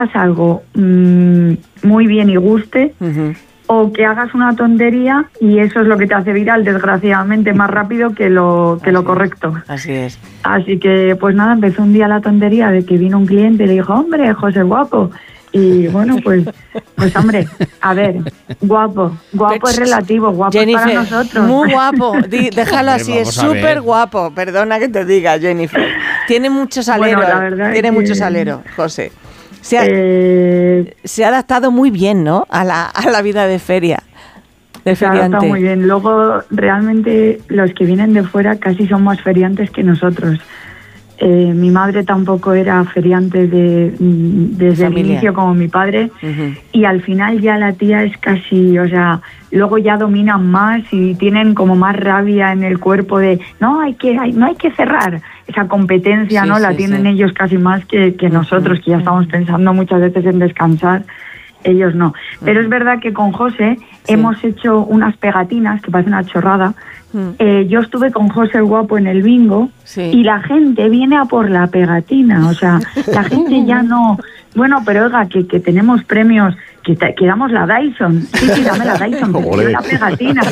algo muy bien y guste, o que hagas una tontería y eso es lo que te hace viral, desgraciadamente, más rápido que lo correcto. Así es. Así que, pues nada, empezó un día la tontería de que vino un cliente y le dijo, hombre, José guapo. Y bueno, pues hombre, a ver, guapo es relativo, guapo Jennifer, es para nosotros. Muy guapo, déjalo así, es súper guapo, perdona que te diga, Jennifer. Tiene mucho salero, bueno, la verdad tiene mucho salero, José. Se ha adaptado muy bien, ¿no? A la vida de feria, de feriante. Está muy bien. Luego, realmente, los que vienen de fuera casi son más feriantes que nosotros. Mi madre tampoco era feriante desde el inicio como mi padre, y al final ya la tía es casi, o sea, luego ya dominan más y tienen como más rabia en el cuerpo de no hay que cerrar. Esa competencia, ¿no? La tienen ellos casi más que nosotros, que ya estamos pensando muchas veces en descansar. Ellos no. Pero es verdad que con José hemos hecho unas pegatinas que parecen una chorrada. Yo estuve con José el Guapo en el bingo y la gente viene a por la pegatina. O sea, la gente ya no... Bueno, pero oiga, que tenemos premios, que damos la Dyson. Sí, dame la Dyson, que la pegatina.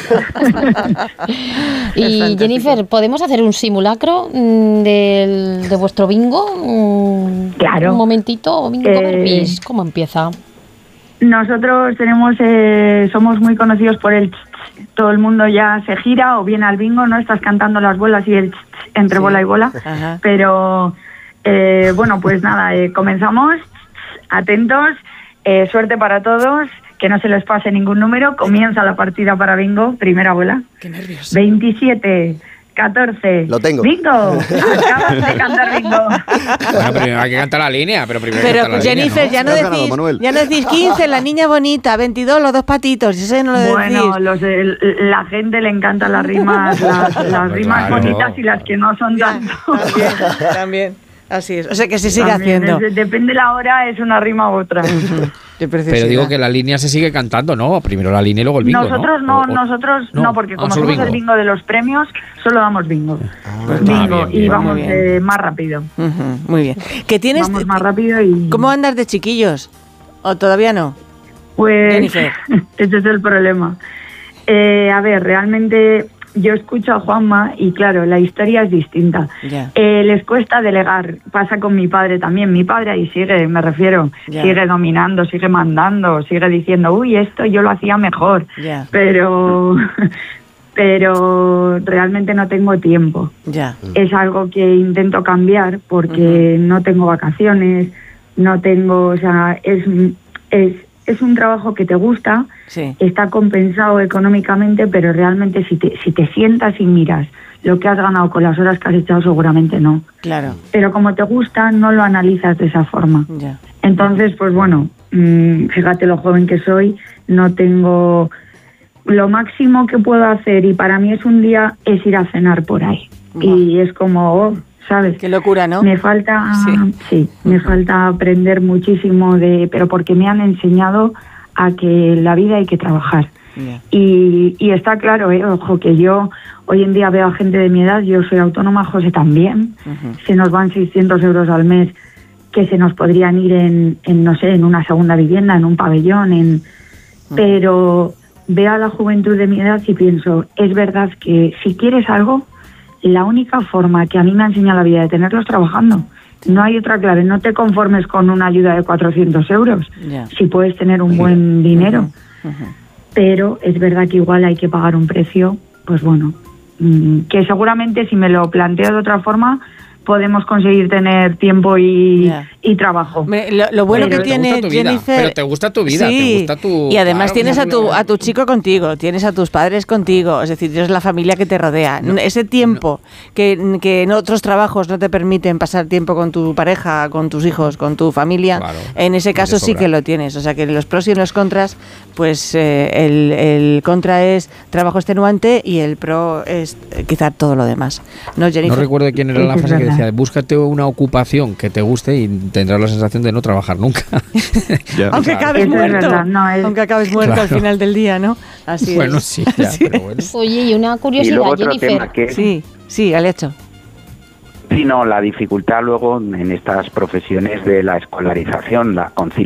Y Jennifer, ¿podemos hacer un simulacro de vuestro bingo? Claro. Un momentito, bingo Berbis, ¿cómo empieza? Nosotros somos muy conocidos por el todo el mundo ya se gira o viene al bingo, ¿no? Estás cantando las bolas y el entre bola y bola. Ajá. Pero bueno, pues nada, comenzamos. Atentos, suerte para todos, que no se les pase ningún número. Comienza la partida para bingo, primera bola. Qué nervioso. 27, 14. Lo tengo. Bingo. Acabas de cantar bingo. Bueno, primero hay que cantar la línea, pero primero pero cantar la Jennifer, línea, ¿no? ya no decís 15, la niña bonita, 22, los dos patitos, eso no lo decís. Bueno, la gente le encantan las rimas, las rimas bonitas y las que no son tanto. También. Así es, o sea que se sigue haciendo. Depende la hora, es una rima u otra. Pero digo que la línea se sigue cantando, ¿no? Primero la línea y luego el bingo, nosotros no, porque como somos el bingo de los premios, solo damos bingo. Bingo, bien, y vamos más rápido. Muy bien. Vamos más rápido y... ¿Cómo andas de chiquillos? ¿O todavía no? Pues ese es el problema. A ver, realmente... Yo escucho a Juanma y claro, la historia es distinta. Les cuesta delegar, pasa con mi padre también. Mi padre ahí sigue, me refiero, sigue dominando, sigue mandando, sigue diciendo, uy, esto yo lo hacía mejor. Pero realmente no tengo tiempo. Es algo que intento cambiar porque no tengo vacaciones, no tengo, o sea, es un trabajo que te gusta, está compensado económicamente, pero realmente si te sientas y miras lo que has ganado con las horas que has echado, seguramente no. Claro. Pero como te gusta, no lo analizas de esa forma. Entonces, pues bueno, fíjate lo joven que soy, no tengo... Lo máximo que puedo hacer, y para mí es un día, es ir a cenar por ahí. Y es como... ¿sabes? Qué locura, ¿no? Me falta, me falta aprender muchísimo pero porque me han enseñado a que la vida hay que trabajar. Y está claro, ojo, que yo hoy en día veo a gente de mi edad, yo soy autónoma, José también, se nos van 600 euros al mes que se nos podrían ir no sé, en una segunda vivienda, en un pabellón, pero veo a la juventud de mi edad y pienso, es verdad que si quieres algo, la única forma que a mí me ha enseñado la vida de tenerlos trabajando. No hay otra clave. No te conformes con una ayuda de 400 euros. Si puedes tener un buen dinero. Pero es verdad que igual hay que pagar un precio, pues bueno, que seguramente si me lo planteo de otra forma podemos conseguir tener tiempo y trabajo. Lo bueno que tiene Jennifer... Pero te gusta tu vida, te gusta tu... Y además tienes a tu chico contigo, tienes a tus padres contigo, es decir, tienes la familia que te rodea. Ese tiempo que en otros trabajos no te permiten pasar tiempo con tu pareja, con tus hijos, con tu familia, en ese caso sí que lo tienes. O sea que en los pros y en los contras, pues el contra es trabajo extenuante y el pro es quizá todo lo demás. ¿No, Jennifer? No recuerdo quién era la frase que decía, búscate una ocupación que te guste y tendrás la sensación de no trabajar nunca. Aunque acabes muerto, aunque acabes muerto al final del día, ¿no? Así bueno, es. Sí, ya, pero bueno. Oye, y una curiosidad, y luego otro Jennifer. tema que Sí, Alecho. Sí, no, la dificultad luego en estas profesiones de la escolarización, la conciliación